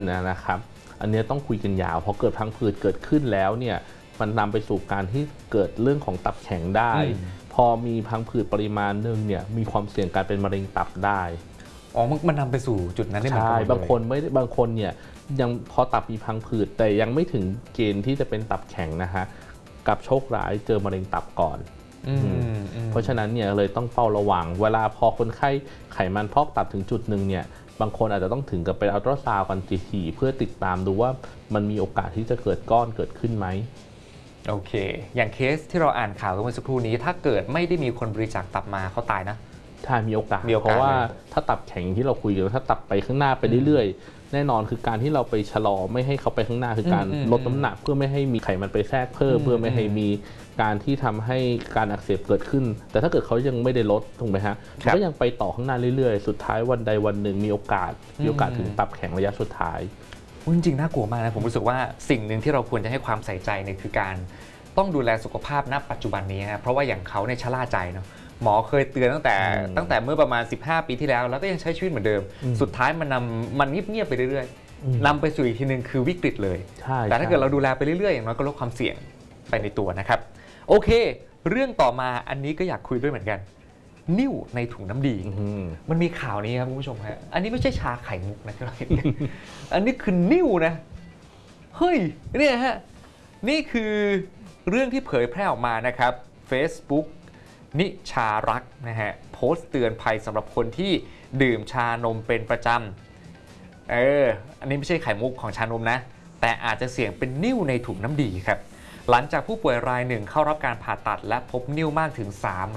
นะครับอันนี้ต้องคุยกันยาวพอเกิดพังผืดเกิดขึ้นแล้วเนี่ยมันนำไปสู่การที่เกิดเรื่องของตับแข็งได้พอมีพังผืดปริมาณหนึ่งเนี่ยมีความเสี่ยงการเป็นมะเร็งตับได้มันนำไปสู่จุดนั้นได้ไหมใช่บางคนไม่ได้บางคนเนี่ยยังพอตับมีพังผืดแต่ยังไม่ถึงเกณฑ์ที่จะเป็นตับแข็งนะฮะกับโชคร้ายเจอมะเร็งตับก่อนเพราะฉะนั้นเนี่ยเลยต้องเฝ้าระวังเวลาพอคนไข้ไขมันพอกตับถึงจุดหนึ่งเนี่ยบางคนอาจจะต้องถึงกับไปอัลตราซาวด์กันถี่ๆเพื่อติดตามดูว่ามันมีโอกาสที่จะเกิดก้อนเกิดขึ้นไหมโอเคอย่างเคสที่เราอ่านข่าวกันเมื่อสักครู่นี้ถ้าเกิดไม่ได้มีคนบริจาคตับมาเขาตายนะใช่มีโอกาสเพราะว่าถ้าตับแข็งที่เราคุยกันถ้าตับไปข้างหน้าไปเรื่อยๆแน่นอนคือการที่เราไปชะลอไม่ให้เขาไปข้างหน้าคือการลดน้ำหนักเพื่อไม่ให้มีไขมันไปแทรกเพิ่มเพื่อไม่ให้มีการที่ทำให้การอักเสบเกิดขึ้นแต่ถ้าเกิดเขายังไม่ได้ลดถูกไหมฮะก็ยังไปต่อข้างหน้าเรื่อยๆสุดท้ายวันใดวันหนึ่งมีโอกาสถึงตับแข็งระยะสุดท้ายจริงๆน่ากลัวมากนะผมรู้สึกว่าสิ่งหนึ่งที่เราควรจะให้ความใส่ใจเนี่ยคือการต้องดูแลสุขภาพณปัจจุบันนี้นะเพราะว่าอย่างเขาเนี่ยชะล่าใจเนาะหมอเคยเตือนตั้งแต่เมื่อประมาณ15 ปีที่แล้วแล้วก็ยังใช้ชีวิตเหมือนเดิมสุดท้ายมันเงียบๆไปเรื่อยๆนำไปสู่อีกทีนึงคือวิกฤตเลยแต่ถ้าเกิดเราดูแลไปเรื่อยๆอย่างน้อยก็ลดความเสี่ยงไปในตัวนะครับโอเคเรื่องต่อมาอันนี้ก็อยากคุยด้วยเหมือนกันนิ่วในถุงน้ำดีมันมีข่าวนี้ครับคุณผู้ชมฮะอันนี้ไม่ใช่ชาไข่มุกนะที่เราเห็นอันนี้คือนิ่วนะเฮ้ยเนี่ยฮะนี่คือเรื่องที่เผยแพร่ออกมานะครับ Facebook นิชารักนะฮะโพสต์เตือนภัยสำหรับคนที่ดื่มชานมเป็นประจำอันนี้ไม่ใช่ไข่มุกของชานมนะแต่อาจจะเสี่ยงเป็นนิ่วในถุงน้ำดีครับหลังจากผู้ป่วยรายหนึ่งเข้ารับการผ่าตัดและพบนิ่วมากถึง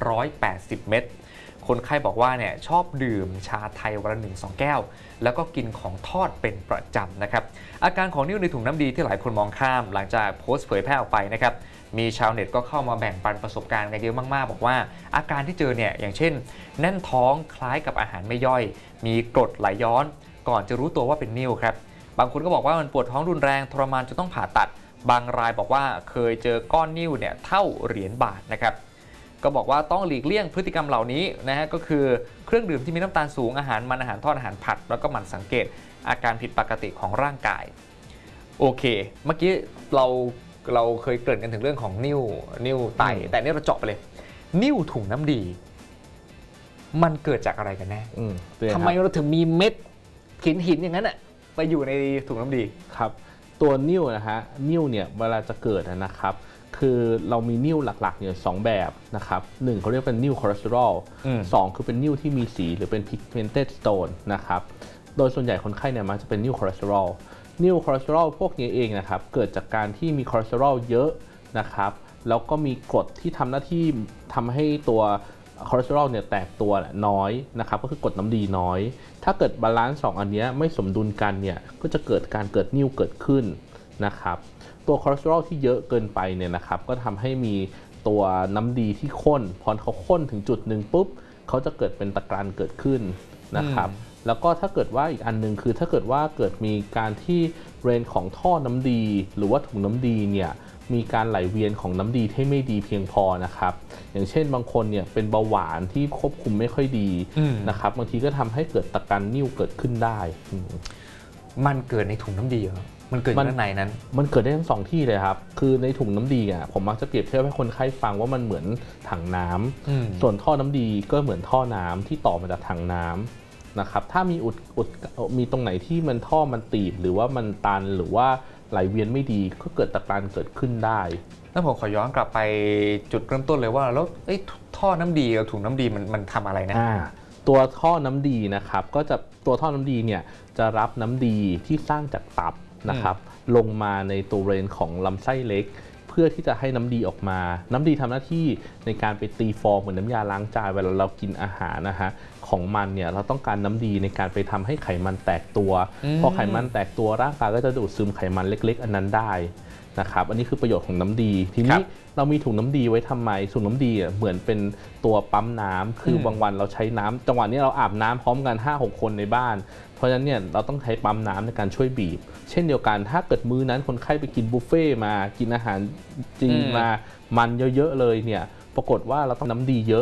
380 เม็ดคนไข้บอกว่าเนี่ยชอบดื่มชาไทยวันละ 1-2 แก้วแล้วก็กินของทอดเป็นประจำนะครับอาการของนิ่วในถุงน้ำดีที่หลายคนมองข้ามหลังจากโพสต์เผยแพร่ออกไปนะครับมีชาวเน็ตก็เข้ามาแบ่งปันประสบการณ์กันเยอะมากๆบอกว่าอาการที่เจอเนี่ยอย่างเช่นแน่นท้องคล้ายกับอาหารไม่ย่อยมีกรดไหลย้อนก่อนจะรู้ตัวว่าเป็นนิ่วครับบางคนก็บอกว่ามันปวดท้องรุนแรงทรมานจนต้องผ่าตัดบางรายบอกว่าเคยเจอก้อนนิ่วเนี่ยเท่าเหรียญบาทนะครับก็บอกว่าต้องหลีกเลี่ยงพฤติกรรมเหล่านี้นะฮะก็คือเครื่องดื่มที่มีน้ำตาลสูงอาหารมันอาหารทอดอาหารผัดแล้วก็หมั่นสังเกตอาการผิดปกติของร่างกายโอเคเมื่อกี้เราเคยเกริ่นกันถึงเรื่องของนิ่วไตแต่นี่เราเจาะไปเลยนิ่วถุงน้ำดีมันเกิดจากอะไรกันแน่ทำไมเราถึงมีเม็ดหินอย่างนั้นไปอยู่ในถุงน้ำดีครับตัวนิ่วนะฮะนิ่วเนี่ยเวลาจะเกิดนะครับคือเรามีนิ่วหลักๆเนี่ย2แบบนะครับ1เขาเรียกเป็นนิ่วคอเลสเตอรอล2คือเป็นนิ่วที่มีสีหรือเป็น pigmented stone นะครับโดยส่วนใหญ่คนไข้เนี่ยมันจะเป็นนิ่วคอเลสเตอรอลพวกนี้เองนะครับเกิดจากการที่มีคอเลสเตอรอลเยอะนะครับแล้วก็มีกรดที่ทำหน้าที่ทำให้ตัวคอเลสเตอรอลเนี่ยแตกตัวน้อยนะครับก็คือกรดน้ำดีน้อยถ้าเกิดบาลานซ์2อันนี้ไม่สมดุลกันเนี่ยก็จะเกิดนิ่วเกิดขึ้นนะครับตัวคอเลสเตอรอลที่เยอะเกินไปเนี่ยนะครับก็ทำให้มีตัวน้ำดีที่ข้นพอเขาข้นถึงจุดหนึ่งปุ๊บเขาจะเกิดเป็นตะกรันเกิดขึ้นนะครับแล้วก็ถ้าเกิดว่าอีกอันนึงคือถ้าเกิดว่าเกิดมีการที่เรนของท่อน้ำดีหรือว่าถุงน้ำดีเนี่ยมีการไหลเวียนของน้ำดีที่ไม่ดีเพียงพอนะครับอย่างเช่นบางคนเนี่ยเป็นเบาหวานที่ควบคุมไม่ค่อยดีนะครับบางทีก็ทำให้เกิดตะกรันนิ่วเกิดขึ้นได้มันเกิดในถุงน้ำดีเหรอมันเกิดข้างในนั้นมันเกิดได้ทั้ง2ที่เลยครับคือในถุงน้ำดีผมมักจะเปรียบเทียบให้คนไข้ฟังว่ามันเหมือนถังน้ำส่วนท่อน้ำดีก็เหมือนท่อน้ำที่ต่อมาจากถังน้ำนะครับถ้ามีมีตรงไหนที่มันท่อมันตีบหรือว่ามันตันหรือว่าไหลเวียนไม่ดีก็เกิดตะกรันเกิดขึ้นได้แล้วผมขอย้อนกลับไปจุดเริ่มต้นเลยว่าแล้วท่อน้ำดีกับถุงน้ำดีมันทำอะไรนะตัวท่อน้ำดีนะครับก็จะตัวท่อน้ำดีเนี่ยจะรับน้ำดีที่สร้างจากตับนะครับลงมาในตัวเรนของลำไส้เล็กเพื่อที่จะให้น้ำดีออกมาน้ำดีทำหน้าที่ในการไปตีฟองเหมือนน้ำยาล้างจานเวลาเรากินอาหารนะฮะของมันเนี่ยเราต้องการน้ำดีในการไปทำให้ไขมันแตกตัวพอไขมันแตกตัวร่างกายก็จะดูดซึมไขมันเล็กๆอันนั้นได้นะครับอันนี้คือประโยชน์ของน้ำดีทีนี้เรามีถุงน้ำดีไว้ทำไมถุงน้ำดีเหมือนเป็นตัวปั๊มน้ำคือบางวันเราใช้น้ำจังหวะนี้เราอาบน้ำพร้อมกัน 5-6 คนในบ้านเพราะฉะนั้นเนี่ยเราต้องใช้ปั๊มน้ำในการช่วยบีบเช่นเดียวกันถ้าเกิดมื้อนั้นคนไข้ไปกินบุฟเฟ่มากินอาหารจีนมามันเยอะๆเลยเนี่ยปรากฏว่าเราต้องน้ำดีเยอะ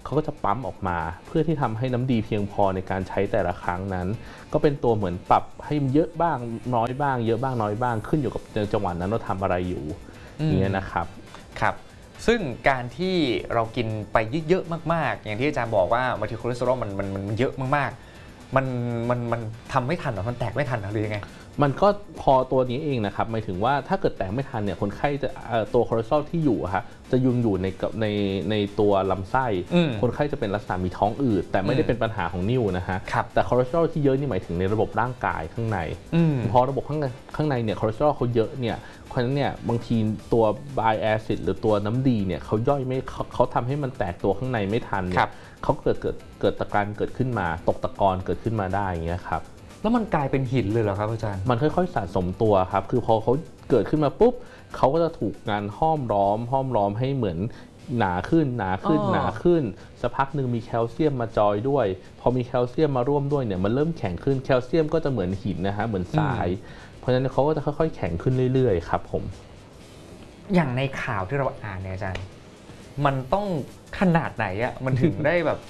เขาก็จะปั๊มออกมาเพื่อที่ทำให้น้ำดีเพียงพอในการใช้แต่ละครั้งนั้นก็เป็นตัวเหมือนปรับให้เยอะบ้างน้อยบ้างเยอะบ้างน้อยบ้างขึ้นอยู่กับจังหวะนั้นเราทำอะไรอยู่อย่างเงี้ยนะครับครับซึ่งการที่เรากินไปเยอะๆมากๆอย่างที่อาจารย์บอกว่าบางทีคอเลสเตอรอลมันเยอะมากๆมันทำไม่ทันหรอมันแตกไม่ทันหรือยังไงมันก็พอตัวนี้เองนะครับหมายถึงว่าถ้าเกิดแตกไม่ทันเนี่ยคนไข้จะตัวคอเลสเตอรอลที่อยู่ฮะจะยุงอยู่ในตัวลำไส้คนไข้จะเป็นลักษณะมีท้องอืดแต่ไม่ได้เป็นปัญหาของนิ่วนะฮะแต่คอเลสเตอรอลที่เยอะนี่หมายถึงในระบบร่างกายข้างในพอระบบข้างในเนี่ยคอเลสเตอรอลเขาเยอะเนี่ยเพราะฉะนั้นเนี่ยบางทีตัวไบแอซิดหรือตัวน้ำดีเนี่ยเขาย่อยไม่เขาทำให้มันแตกตัวข้างในไม่ทันเนี่ยเขาเกิดตะการเกิดขึ้นมาตกตะกอนเกิดขึ้นมาได้อย่างเงี้ยครับแล้วมันกลายเป็นหินเลยเหรอครับอาจารย์มันค่อยๆสะสมตัวครับคือพอเขาเกิดขึ้นมาปุ๊บเขาก็จะถูกงานห้อมล้อมให้เหมือนหนาขึ้นสักพักหนึ่งมีแคลเซียมมาจอยด้วยพอมีแคลเซียมมาร่วมด้วยเนี่ยมันเริ่มแข็งขึ้นแคลเซียมก็จะเหมือนหินนะฮะเหมือนทรายเพราะฉะนั้นเขาก็จะค่อยๆแข็งขึ้นเรื่อยๆครับผมอย่างในข่าวที่เราอ่านเนี่ยอาจารย์มันต้องขนาดไหนอ่ะมันถึงได้แบบ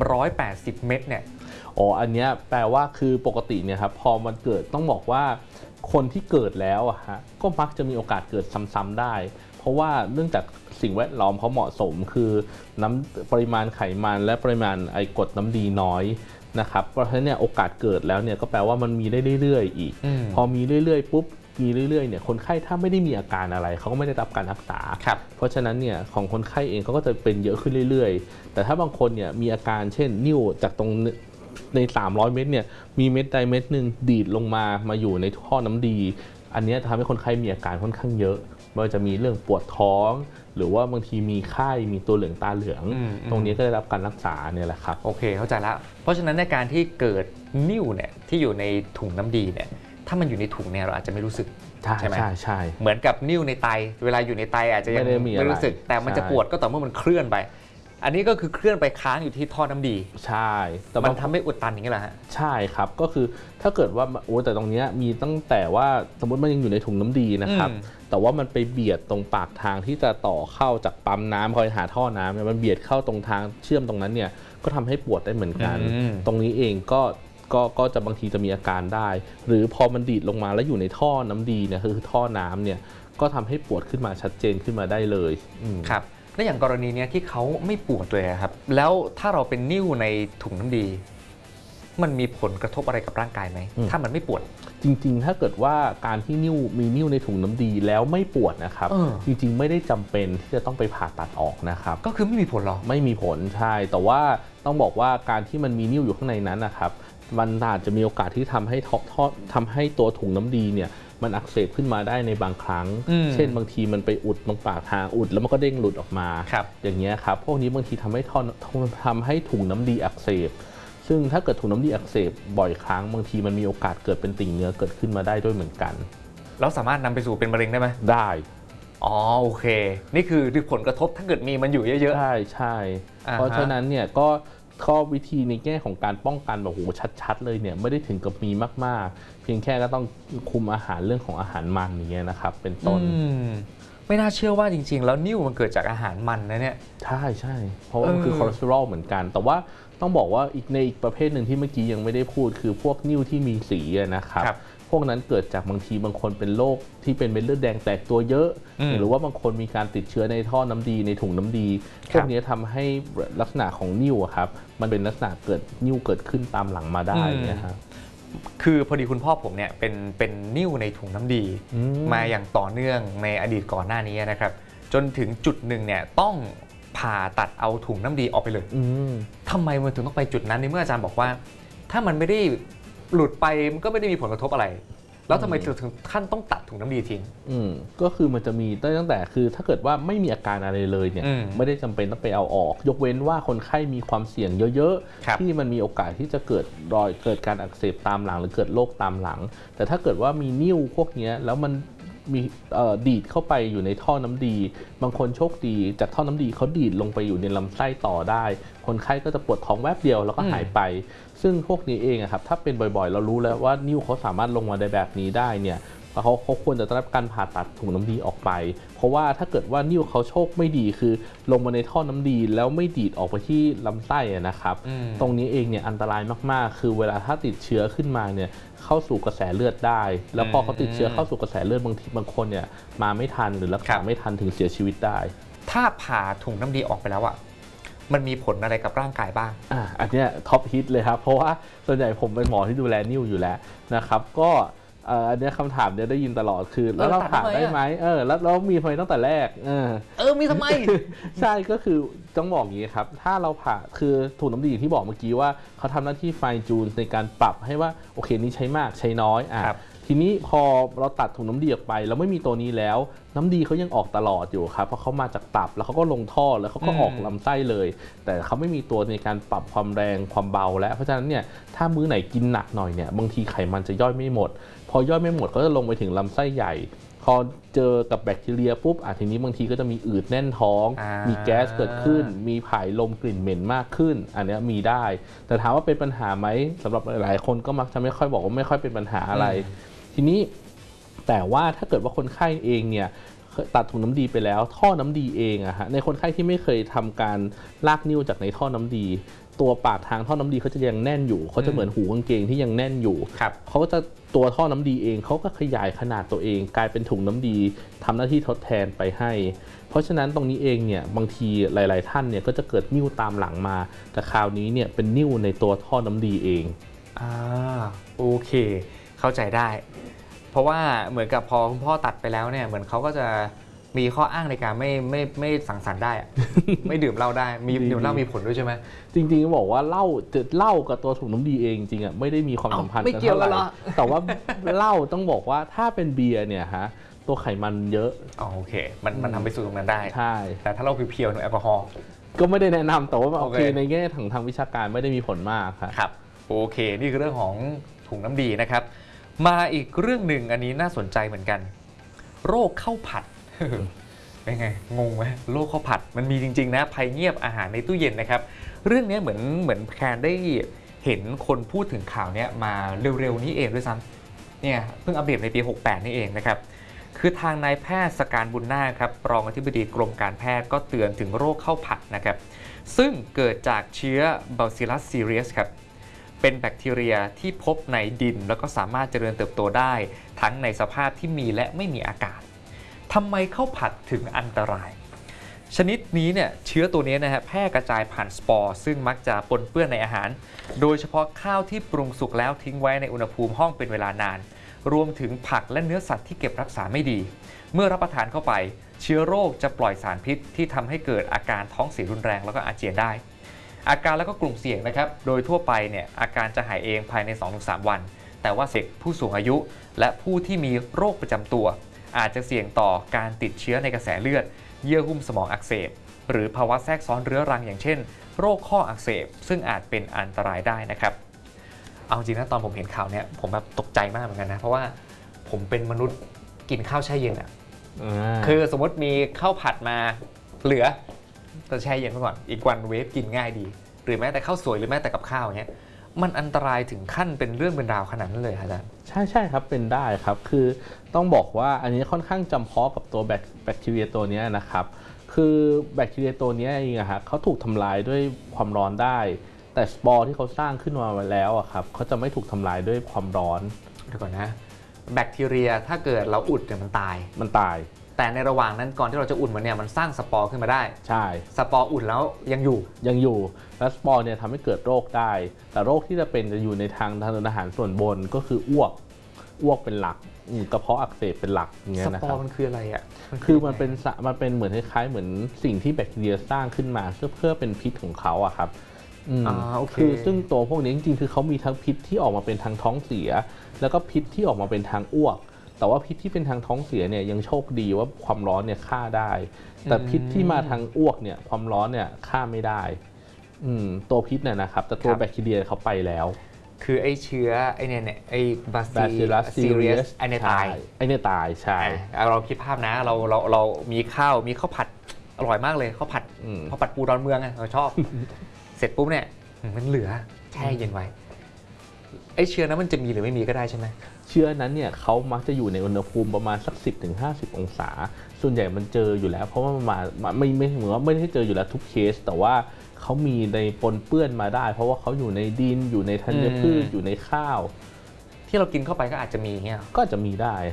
380เม็ดเนี่ยอันนี้แปลว่าคือปกติเนี่ยครับพอมันเกิดต้องบอกว่าคนที่เกิดแล้วอะฮะก็มักจะมีโอกาสเกิดซ้ำๆได้เพราะว่าเนื่องจากสิ่งแวดล้อมเขาเหมาะสมคือปริมาณไขมันและปริมาณกรดน้ำดีน้อยนะครับเพราะฉะนั้นเนี่ยโอกาสเกิดแล้วเนี่ยก็แปลว่ามันมีได้เรื่อยๆอีกพอมีเรื่อยๆปุ๊บมีเรื่อยๆเนี่ยคนไข้ถ้าไม่ได้มีอาการอะไรเขาก็ไม่ได้รับการรักษาเพราะฉะนั้นเนี่ยของคนไข้เองเขาก็จะเป็นเยอะขึ้นเรื่อยๆแต่ถ้าบางคนเนี่ยมีอาการเช่นนิ่วจากตรงใน300เม็ดเนี่ยมีเม็ดใดเม็ดหนึ่งดีดลงมาอยู่ในท่อน้ำดีอันนี้ทำให้คนไข้มีอาการค่อนข้างเยอะไม่ว่าจะมีเรื่องปวดท้องหรือว่าบางทีมีไข้มีตัวเหลืองตาเหลืองตรงนี้ก็ได้รับการรักษาเนี่ยแหละครับโอเคเข้าใจแล้วเพราะฉะนั้นในการที่เกิดนิ่วเนี่ยที่อยู่ในถุงน้ำดีเนี่ยถ้ามันอยู่ในถุงเนี่ยเราอาจจะไม่รู้สึกใช่ไหมใช่เหมือนกับนิ่วในไตเวลาอยู่ในไตอาจจะยังไม่รู้สึกแต่มันจะปวดก็ต่อเมื่อมันเคลื่อนไปอันนี้ก็คือเคลื่อนไปค้างอยู่ที่ท่อน้ำดีใช่แต่มันทำให้อุดตันอย่างนี้แหละฮะใช่ครับก็คือถ้าเกิดว่าแต่ตรงนี้มีตั้งแต่ว่าสมมติมันยังอยู่ในถุงน้ำดีนะครับแต่ว่ามันไปเบียดตรงปากทางที่จะต่อเข้าจากปั๊มน้ำคอยหาท่อน้ำเนี่ยมันเบียดเข้าตรงทางเชื่อมตรงนั้นเนี่ยก็ทำให้ปวดได้เหมือนกันตรงนี้เองก็จะบางทีจะมีอาการได้หรือพอมันดีดลงมาแล้วอยู่ในท่อน้ำดีเนี่ยคือท่อน้ำเนี่ยก็ทำให้ปวดขึ้นมาชัดเจนขึ้นมาได้เลยครับและอย่างกรณีนี้ที่เขาไม่ปวดเลยครับแล้วถ้าเราเป็นนิ่วในถุงน้ำดีมันมีผลกระทบอะไรกับร่างกายไหมถ้ามันไม่ปวดจริงๆถ้าเกิดว่าการที่มีนิ่วในถุงน้ำดีแล้วไม่ปวดนะครับจริงๆไม่ได้จำเป็นที่จะต้องไปผ่าตัดออกนะครับก็คือไม่มีผลหรอไม่มีผลใช่แต่ว่าต้องบอกว่าการที่มันมีนิ่วอยู่ข้างในนั้นนะครับมันอาจจะมีโอกาสที่ทำให้ตัวถุงน้ำดีเนี่ยมันอักเสบขึ้นมาได้ในบางครั้งเช่นบางทีมันไปอุดตรงปากทางอุดแล้วมันก็เด้งหลุดออกมาอย่างเงี้ยครับพวกนี้บางทีทำให้ถุงน้ำดีอักเสบซึ่งถ้าเกิดถุงน้ำดีอักเสบบ่อยครั้งบางทีมันมีโอกาสเกิดเป็นติ่งเนื้อเกิดขึ้นมาได้ด้วยเหมือนกันแล้วสามารถนำไปสู่เป็นมะเร็งได้ไหมได้โอเคนี่คือผลกระทบถ้าเกิดมีมันอยู่เยอะๆใช่เพราะฉะนั้นเนี่ยก็ข้อวิธีในแง่ของการป้องกันแบบโหชัดๆเลยเนี่ยไม่ได้ถึงกับมีมากๆเพียงแค่ก็ต้องคุมอาหารเรื่องของอาหารมันอย่างเงี้ยนะครับเป็นต้นไม่น่าเชื่อว่าจริงๆแล้วนิ่วมันเกิดจากอาหารมันนะเนี่ยใช่เพราะว่ามันคือคอเลสเตอรอลเหมือนกันแต่ว่าต้องบอกว่าอีกประเภทหนึ่งที่เมื่อกี้ยังไม่ได้พูดคือพวกนิ่วที่มีสีนะครับพวกนั้นเกิดจากบางคนเป็นโรคที่เป็นเม็ดเลือดแดงแตกตัวเยอะหรือว่าบางคนมีการติดเชื้อในท่อน้ำดีในถุงน้ำดีพวกนี้ทำให้ลักษณะของนิ่วครับมันเป็นลักษณะนิ่วเกิดขึ้นตามหลังมาได้เนี่ยครับคือพอดีคุณพ่อผมเนี่ยเป็นนิ่วในถุงน้ำดีมาอย่างต่อเนื่องในอดีตก่อนหน้านี้นะครับจนถึงจุดหนึ่งเนี่ยต้องผ่าตัดเอาถุงน้ำดีออกไปเลยทำไมมันถึงต้องไปจุดนั้นในเมื่ออาจารย์บอกว่าถ้ามันไม่ได้หลุดไปมันก็ไม่ได้มีผลกระทบอะไรแล้วทำไมถึงขั้นต้องตัดถุงน้ำดีทิ้งก็คือมันจะมีตั้งแต่คือถ้าเกิดว่าไม่มีอาการอะไรเลยเนี่ยไม่ได้จำเป็นต้องไปเอาออกยกเว้นว่าคนไข้มีความเสี่ยงเยอะๆที่มันมีโอกาสที่จะเกิดการอักเสบตามหลังหรือเกิดโรคตามหลังแต่ถ้าเกิดว่ามีนิ่วพวกนี้แล้วมันมีดีดเข้าไปอยู่ในท่อน้ำดีบางคนโชคดีจากท่อน้ำดีเขาดีดลงไปอยู่ในลำไส้ต่อได้คนไข้ก็จะปวดท้องแวบเดียวแล้วก็หายไปซึ่งพวกนี้เองครับถ้าเป็นบ่อยๆเรารู้แล้วว่านิ่วเขาสามารถลงมาได้แบบนี้ได้เนี่ยเขาควรจะได้รับการผ่าตัดถุงน้ำดีออกไปเพราะว่าถ้าเกิดว่านิ้วเขาโชคไม่ดีคือลงมาในท่อน้ำดีแล้วไม่ดีดออกไปที่ลำไส้นะครับตรงนี้เองเนี่ยอันตรายมากๆคือเวลาถ้าติดเชื้อขึ้นมาเนี่ยเข้าสู่กระแสเลือดได้แล้วพอเขาติดเชื้อเข้าสู่กระแสเลือดบางคนเนี่ยมาไม่ทันหรือรักษาไม่ทันถึงเสียชีวิตได้ถ้าผ่าถุงน้ำดีออกไปแล้วมันมีผลอะไรกับร่างกายบ้างอันนี้ท็อปฮิตเลยครับเพราะว่าส่วนใหญ่ผมเป็นหมอที่ดูแลนิ้วอยู่แล้วนะครับก็อันนี้คำถามเนี่ยได้ยินตลอดคือแล้วเราผ่าได้ไหมแล้วมีทำไมตั้งแต่แรกมีทำไมใช่ก็คือต้องบอกอย่างนี้ครับถ้าเราผ่าคือถุงน้ำดีที่บอกเมื่อกี้ว่าเขาทำหน้าที่ไฟจูนในการปรับให้ว่าโอเคนี้ใช้มากใช้น้อยทีนี้พอเราตัดถุงน้ำดีออกไปแล้วไม่มีตัวนี้แล้วน้ำดีเขายังออกตลอดอยู่ครับเพราะเขามาจากตับแล้วเขาก็ลงท่อแล้วเขาก็ออกลำไส้เลยแต่เขาไม่มีตัวในการปรับความแรงความเบาแล้วเพราะฉะนั้นเนี่ยถ้ามื้อไหนกินหนักหน่อยเนี่ยบางทีไขมันจะย่อยไม่หมดพอย่อยไม่หมดก็จะลงไปถึงลำไส้ใหญ่พอเจอกับแบคทีเรียปุ๊บทีนี้บางทีก็จะมีอืดแน่นท้องมีแก๊สเกิดขึ้นมีผายลมกลิ่นเหม็นมากขึ้นอันนี้มีได้แต่ถามว่าเป็นปัญหาไหมสำหรับหลายๆคนก็มักจะไม่ค่อยบอกว่าไม่ค่อยเป็นปัญหาอะไรทีนี้แต่ว่าถ้าเกิดว่าคนไข้เองเนี่ยตัดถุงน้ำดีไปแล้วท่อน้ำดีเองในคนไข้ที่ไม่เคยทำการลากนิ้วจากในท่อน้ำดีตัวปากทางท่อน้ำดีเขาจะยังแน่นอยู่เขาจะเหมือนหูกางเกงที่ยังแน่นอยู่เขาก็จะตัวท่อน้ำดีเองเขาก็ขยายขนาดตัวเองกลายเป็นถุงน้ำดีทำหน้าที่ทดแทนไปให้เพราะฉะนั้นตรงนี้เองเนี่ยบางทีหลายๆท่านเนี่ยก็จะเกิดนิ่วตามหลังมาแต่คราวนี้เนี่ยเป็นนิ่วในตัวท่อน้ำดีเองโอเคเข้าใจได้เพราะว่าเหมือนกับพอคุณพ่อตัดไปแล้วเนี่ยเหมือนเขาก็จะมีข้ออ้างในการไม่สังสรรค์ได้ ไม่ดื่มเหล้าได้มีดื่มเหล้ามีผลด้วยใช่ไหมจริงๆบอกว่าเหล้ากับตัวถุงน้ำดีเองจริงๆไม่ได้มีความสัมพันธ์กันเท่าไหร่แต่ว่าเหล้าต้องบอกว่าถ้าเป็นเบียร์เนี่ยตัวไขมันเยอะโอเคมันทำไปสู่ตรงนั้นได้ใช่แต่ถ้าเราเพียวๆแอลกอฮอล์ก็ไม่ได้แนะนำแต่ว่าโอเคในแง่ทางวิชาการไม่ได้มีผลมากครับโอเคนี่คือเรื่องของถุงน้ำดีนะครับมาอีกเรื่องหนึ่งอันนี้น่าสนใจเหมือนกันโรคข้าวผัดเป็นไงงงไหมโรคข้าวผัดมันมีจริงๆนะภัยเงียบอาหารในตู้เย็นนะครับเรื่องนี้เหมือนแคนได้เห็นคนพูดถึงข่าวนี้มาเร็วๆนี้เองด้วยซ้ำเนี่ยเพิ่งอัปเดตในปี68นี่เองนะครับคือทางนายแพทย์สการบุญนาคครับรองอธิบดีกรมการแพทย์ก็เตือนถึงโรคข้าวผัดนะครับซึ่งเกิดจากเชื้อ Bacillus cereus ครับเป็นแบคทีเรียที่พบในดินแล้วก็สามารถเจริญเติบโตได้ทั้งในสภาพที่มีและไม่มีอากาศทำไมข้าวผัดถึงอันตรายชนิดนี้เนี่ยเชื้อตัวนี้นะฮะแพร่กระจายผ่านสปอร์ซึ่งมักจะปนเปื้อนในอาหารโดยเฉพาะข้าวที่ปรุงสุกแล้วทิ้งไว้ในอุณหภูมิห้องเป็นเวลานานรวมถึงผักและเนื้อสัตว์ที่เก็บรักษาไม่ดีเมื่อรับประทานเข้าไปเชื้อโรคจะปล่อยสารพิษที่ทำให้เกิดอาการท้องเสียรุนแรงแล้วก็อาเจียนได้อาการแล้วก็กลุ่มเสี่ยงนะครับโดยทั่วไปเนี่ยอาการจะหายเองภายใน 2-3 วันแต่ว่าเด็กผู้สูงอายุและผู้ที่มีโรคประจำตัวอาจจะเสี่ยงต่อการติดเชื้อในกระแสเลือดเยื่อหุ้มสมองอักเสบหรือภาวะแทรกซ้อนเรื้อรังอย่างเช่นโรคข้ออักเสบซึ่งอาจเป็นอันตรายได้นะครับเอาจริงนะตอนผมเห็นข่าวนี้ผมแบบตกใจมากเหมือนกันนะเพราะว่าผมเป็นมนุษย์กินข้าวแช่เย็นคือสมมติมีข้าวผัดมาเหลือจะแช่เย็นไว้ก่อนอีกวันเวฟกินง่ายดีหรือแม้แต่ข้าวสวยหรือแม้แต่กับข้าวเนี้ยมันอันตรายถึงขั้นเป็นเรื่องเป็นราวขนาดนั้นเลยอาจารย์ใช่ครับเป็นได้ครับคือต้องบอกว่าอันนี้ค่อนข้างจำเพาะกับตัวแบคทีเรียตัวนี้นะครับคือแบคทีเรียตัวนี้เองเขาถูกทำลายด้วยความร้อนได้แต่สปอร์ที่เขาสร้างขึ้นมาแล้วครับเขาจะไม่ถูกทำลายด้วยความร้อนเดี๋ยวก่อนนะแบคทีเรียถ้าเกิดเราอุดเนี่ยมันตายแต่ในระหว่างนั้นก่อนที่เราจะอุ่นมันเนี่ยมันสร้างสปอร์ขึ้นมาได้ใช่สปอร์อุ่นแล้วยังอยู่แล้วสปอร์เนี่ยทำให้เกิดโรคได้แต่โรคที่จะเป็นจะอยู่ในทางเดินอาหารส่วนบนก็คืออ้วกเป็นหลักกระเพาะอักเสบเป็นหลักอย่างเงี้ยนะครับสปอร์มันคืออะไรคือมันเป็นเหมือนคล้ายๆเหมือนสิ่งที่แบคทีเรียสร้างขึ้นมาเพื่อเป็นพิษของเขาครับคือซึ่งตัวพวกนี้จริงๆคือเขามีทั้งพิษที่ออกมาเป็นทางท้องเสียแล้วก็พิษที่ออกมาเป็นทางอ้วกแต่ว่าพิษที่เป็นทางท้องเสียเนี่ยยังโชคดีว่าความร้อนเนี่ยฆ่าได้แต่พิษที่มาทางอ้วกเนี่ยความร้อนเนี่ยฆ่าไม่ได้ตัวพิษเนี่ยนะครับแต่ตัวแบคทีเรียเขาไปแล้วคือไอเชื้อไอเนี่ยไอ Bacillus cereus ไอเนี่ยตายใช่เราคิดภาพนะเรามีข้าวผัดอร่อยมากเลยข้าวผัดปูดอนเมืองเราชอบ เสร็จปุ๊บเนี่ยมันเหลือแช่เย็นไว้ไอ้เชื้อนั้นมันจะมีหรือไม่มีก็ได้ใช่ไหมเชื้อนั้นเนี่ยเขามักจะอยู่ในอุณหภูมิประมาณสัก 10-50 องศาส่วนใหญ่มันเจออยู่แล้วเพราะว่ามันมาไม่เหมือนว่าไม่ได้เจออยู่แล้วทุกเคสแต่ว่าเขามีในปนเปื้อนมาได้เพราะว่าเขาอยู่ในดินอยู่ในธัญพืชอยู่ในข้าวที่เรากินเข้าไปก็อาจจะมีเงี้ยก็จะมีได้